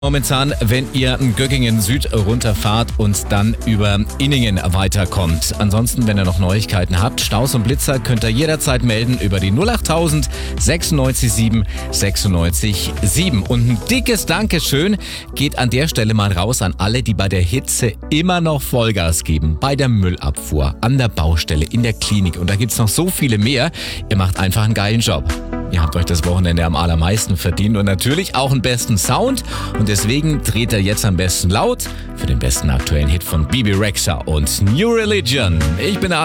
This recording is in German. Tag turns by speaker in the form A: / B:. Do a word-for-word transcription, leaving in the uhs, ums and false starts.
A: Momentan, wenn ihr Göggingen Süd runterfahrt und dann über Inningen weiterkommt. Ansonsten, wenn ihr noch Neuigkeiten habt, Staus und Blitzer könnt ihr jederzeit melden über die null achttausend sechsundneunzig sieben sechsundneunzig sieben. Und ein dickes Dankeschön geht an der Stelle mal raus an alle, die bei der Hitze immer noch Vollgas geben. Bei der Müllabfuhr, an der Baustelle, in der Klinik. Und da gibt's noch so viele mehr. Ihr macht einfach einen geilen Job. Ihr habt euch das Wochenende am allermeisten verdient und natürlich auch einen besten Sound. Und deswegen dreht er jetzt am besten laut für den besten aktuellen Hit von Bebe Rexha und New Religion. Ich bin